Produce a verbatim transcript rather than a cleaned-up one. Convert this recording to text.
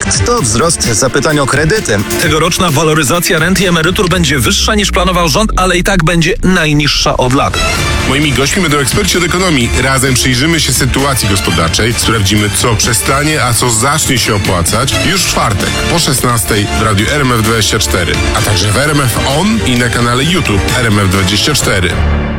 efekt to wzrost zapytań o kredyty. Tegoroczna waloryzacja rent i emerytur będzie wyższa niż planował rząd, ale i tak będzie najniższa od lat. Moimi gośćmi będą eksperci od ekonomii. Razem przyjrzymy się sytuacji gospodarczej, sprawdzimy, co przestanie, a co zacznie się opłacać już w czwartek po szesnastej w radiu R M F dwadzieścia cztery, a także w R M F On i na kanale YouTube R M F dwadzieścia cztery.